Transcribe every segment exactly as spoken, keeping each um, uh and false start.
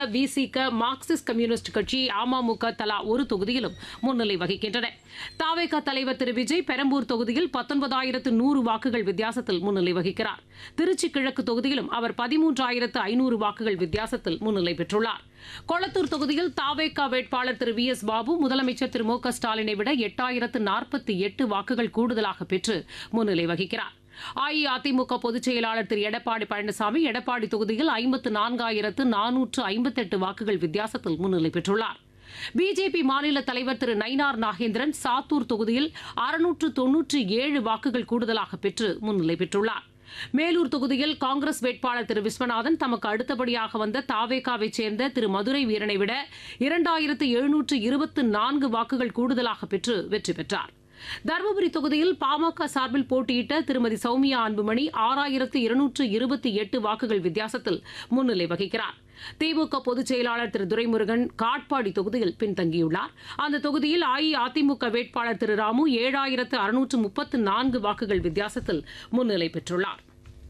விசிக, Marxist communist கட்சி, அமமுக தலா ஒரு தொகுதியிலும் முன்னிலை வகிக்கின்றன. தவேக தலைவர் திரு விஜய் பெரம்பூர் தொகுதியில் பத்தொன்பதாயிரத்து நூறு வாக்குகள் வித்தியாசத்தில் முன்னிலை வகிக்கிறார். திருச்சி கிழக்கு தொகுதியிலும் அவர் பதிமூன்றாயிரத்து ஐநூறு வாக்குகள் வித்தியாசத்தில் முன்னிலை பெற்றுள்ளார். கொளத்தூர் தொகுதியில் தவேக வேட்பாளர் திரு வி எஸ் பாபு முதலமைச்சர் திரு மு க ஸ்டாலினை விட எட்டாயிரத்து நாற்பத்தி எட்டு வாக்குகள் கூடுதலாக பெற்று முன்னிலை வகிக்கிறார். அஇஅதிமுக பொதுச் செயலாளர் திரு எடப்பாடி பழனிசாமி எடப்பாடி தொகுதியில் ஐம்பத்து நான்காயிரத்து நானூற்று ஐம்பத்தெட்டு வாக்குகள் வித்தியாசத்தில் முன்னிலை பெற்றுள்ளார். பிஜேபி மாநில தலைவர் திரு நயினார் நாகேந்திரன் சாத்தூர் தொகுதியில் அறுநூற்று தொன்னூற்றி ஏழு வாக்குகள் கூடுதலாக பெற்று முன்னிலை பெற்றுள்ளார். மேலூர் தொகுதியில் காங்கிரஸ் வேட்பாளர் திரு விஸ்வநாதன் தமக்கு அடுத்தபடியாக வந்த தாவேகாவை சேர்ந்த திரு மதுரை வீரனை விட இரண்டாயிரத்து எழுநூற்று இருபத்தி நான்கு வாக்குகள் கூடுதலாக பெற்று வெற்றி பெற்றார். தருமபுரி தொகுதியில் பாமக சார்பில் போட்டியிட்ட திருமதி சௌமியா அன்புமணி ஆறாயிரத்து இருநூற்று இருபத்தி எட்டு வாக்குகள் வித்தியாசத்தில் முன்னிலை வகிக்கிறார். திமுக பொதுச் செயலாளர் திரு துரைமுருகன் காட்பாடி தொகுதியில் பின்தங்கியுள்ளார். அந்த தொகுதியில் அஇஅதிமுக வேட்பாளர் திரு ராமு ஏழாயிரத்து அறுநூற்று முப்பத்து நான்கு வாக்குகள் வித்தியாசத்தில் முன்னிலை பெற்றுள்ளார்.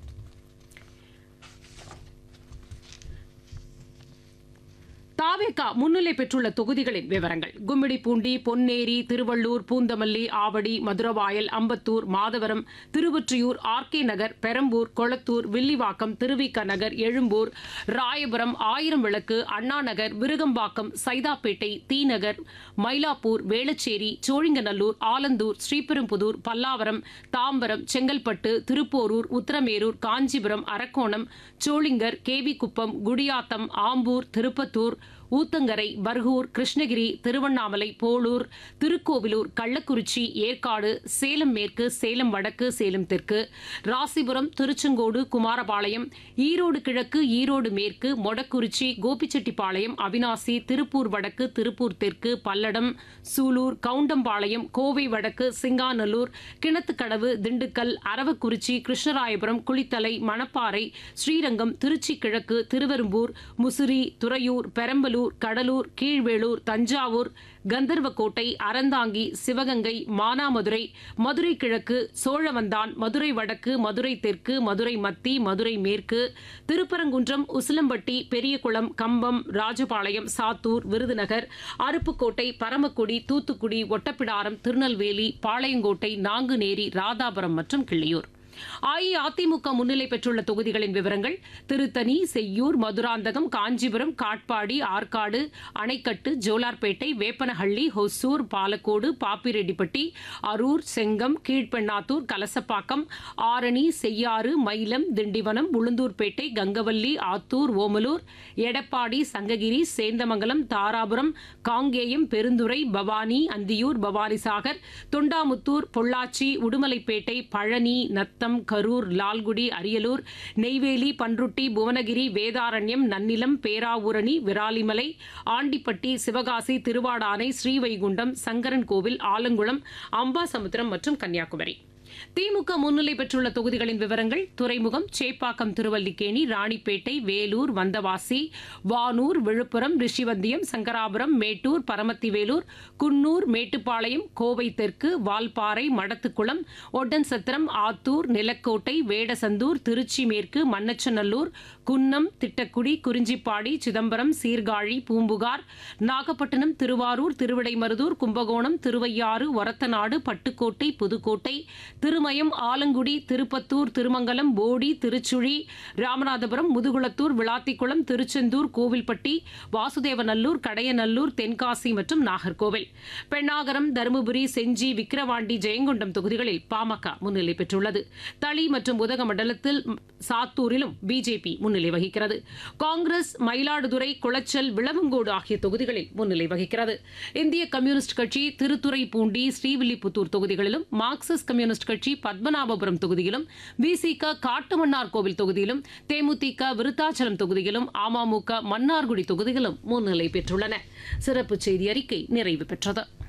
தாவேகா முன்னிலை பெற்றுள்ள தொகுதிகளின் விவரங்கள்: கும்மிடிப்பூண்டி, பொன்னேரி, திருவள்ளூர், பூந்தமல்லி, ஆவடி, மதுரவாயல், அம்பத்தூர், மாதவரம், திருவொற்றியூர், ஆர்கே நகர், பெரம்பூர், கொளத்தூர், வில்லிவாக்கம், திருவிக நகர், எழும்பூர், ராயபுரம், ஆயிரம் விளக்கு, அண்ணா நகர், விருகம்பாக்கம், சைதாப்பேட்டை, தீநகர், மயிலாப்பூர், வேளச்சேரி, சோழிங்கநல்லூர், ஆலந்தூர், ஸ்ரீபெரும்புதூர், பல்லாவரம், தாம்பரம், செங்கல்பட்டு, திருப்போரூர், உத்தரமேரூர், காஞ்சிபுரம், அரக்கோணம், சோளிங்கர், கேவிக்குப்பம், குடியாத்தம், ஆம்பூர், திருப்பத்தூர், ஊத்தங்கரை, பர்கூர், கிருஷ்ணகிரி, திருவண்ணாமலை, போளூர், திருக்கோவிலூர், கள்ளக்குறிச்சி, ஏற்காடு, சேலம் மேற்கு, சேலம் வடக்கு, சேலம் தெற்கு, ராசிபுரம், திருச்செங்கோடு, குமாரபாளையம், ஈரோடு கிழக்கு, ஈரோடு மேற்கு, மொடக்குறிச்சி, கோபிச்செட்டிப்பாளையம், அவினாசி, திருப்பூர் வடக்கு, திருப்பூர் தெற்கு, பல்லடம், சூலூர், கவுண்டம்பாளையம், கோவை வடக்கு, சிங்காநல்லூர், கிணத்துக்கடவு, திண்டுக்கல், அரவக்குறிச்சி, கிருஷ்ணராயபுரம், குளித்தலை, மணப்பாறை, ஸ்ரீரங்கம், திருச்சி கிழக்கு, திருவெரும்பூர், முசிறி, துறையூர், பெரம்பலூர், கடலூர், கீழ்வேளூர், தஞ்சாவூர், கந்தர்வக்கோட்டை, அறந்தாங்கி, சிவகங்கை, மானாமதுரை, மதுரை கிழக்கு, சோழவந்தான், மதுரை வடக்கு, மதுரை தெற்கு, மதுரை மத்தி, மதுரை மேற்கு, திருப்பரங்குன்றம், உசிலம்பட்டி, பெரியகுளம், கம்பம், ராஜபாளையம், சாத்தூர், விருதுநகர், அருப்புக்கோட்டை, பரமக்குடி, தூத்துக்குடி, ஒட்டப்பிடாரம், திருநெல்வேலி, பாளையங்கோட்டை, நாங்குநேரி, ராதாபுரம் மற்றும் கிள்ளியூர். அஇஅதிமுக முன்னிலை பெற்றுள்ள தொகுதிகளின் விவரங்கள்: திருத்தணி, செய்யூர், மதுராந்தகம், காஞ்சிபுரம், காட்பாடி, ஆற்காடு, அணைக்கட்டு, ஜோலார்பேட்டை, வேப்பனஹள்ளி, ஹொசூர், பாலக்கோடு, பாப்பிரெட்டிப்பட்டி, அரூர், செங்கம், கீழ்பெண்ணாத்தூர், கலசப்பாக்கம், ஆரணி, செய்யாறு, மயிலம், திண்டிவனம், உளுந்தூர்பேட்டை, கங்கவல்லி, ஆத்தூர், ஓமலூர், எடப்பாடி, சங்ககிரி, சேந்தமங்கலம், தாராபுரம், காங்கேயம், பெருந்துறை, பவானி, அந்தியூர், பவானிசாகர், தொண்டாமுத்தூர், பொள்ளாச்சி, உடுமலைப்பேட்டை, பழனி, நத்தம், கரூர், லால்குடி, அரியலூர், நெய்வேலி, பன்ருட்டி, புவனகிரி, வேதாரண்யம், நன்னிலம், பேராவூரணி, விராலிமலை, ஆண்டிப்பட்டி, சிவகாசி, திருவாடானை, ஸ்ரீவைகுண்டம், சங்கரன்கோவில், ஆலங்குளம், அம்பாசமுத்திரம் மற்றும் கன்னியாகுமரி. திமுக முன்னிலை பெற்றுள்ள தொகுதிகளின் விவரங்கள்: துறைமுகம், சேப்பாக்கம், திருவல்லிக்கேணி, ராணிப்பேட்டை, வேலூர், வந்தவாசி, வானூர், விழுப்புரம், ரிஷிவந்தியம், சங்கராபுரம், மேட்டூர், பரமத்திவேலூர், குன்னூர், மேட்டுப்பாளையம், கோவை தெற்கு, வால்பாறை, மடத்துக்குளம், ஒட்டன்சத்திரம், ஆத்தூர், நிலக்கோட்டை, வேடசந்தூர், திருச்சி மேற்கு, மண்ணச்சநல்லூர், குன்னம், திட்டக்குடி, குறிஞ்சிப்பாடி, சிதம்பரம், சீர்காழி, பூம்புகார், நாகப்பட்டினம், திருவாரூர், திருவிடைமருதூர், கும்பகோணம், திருவையாறு, ஒரத்தநாடு, பட்டுக்கோட்டை, புதுக்கோட்டை, திருமயம், ஆலங்குடி, திருப்பத்தூர், திருமங்கலம், போடி, திருச்சுழி, ராமநாதபுரம், முதுகுளத்தூர், விளாத்திக்குளம், திருச்செந்தூர், கோவில்பட்டி, வாசுதேவநல்லூர், கடையநல்லூர், தென்காசி மற்றும் நாகர்கோவில். பெண்ணாகரம், தருமபுரி, செஞ்சி, விக்கிரவாண்டி, ஜெயங்கொண்டம் தொகுதிகளில் பாமக முன்னிலை பெற்றுள்ளது. தளி மற்றும் உதகமண்டலத்தில் சாத்தூரிலும் பிஜேபி முன்னிலை வகிக்கிறது. காங்கிரஸ் மயிலாடுதுறை, குளச்சல், விளவங்கோடு ஆகிய தொகுதிகளில் முன்னிலை வகிக்கிறது. இந்திய கம்யூனிஸ்ட் கட்சி திருத்துறைப்பூண்டி, ஸ்ரீவில்லிபுத்தூர் தொகுதிகளிலும், மார்க்சிஸ்ட் கம்யூனிஸ்ட் கட்சி பத்மநாபபுரம் தொகுதியிலும், விசிக காட்டுமன்னார் கோவில் தொகுதியிலும், தேமுதிக விருத்தாச்சலம் தொகுதியிலும், அமமுக மன்னார்குடி தொகுதியிலும் முன்னிலை பெற்றுள்ளன. சிறப்பு செய்தி அறிக்கை நிறைவு பெற்றது.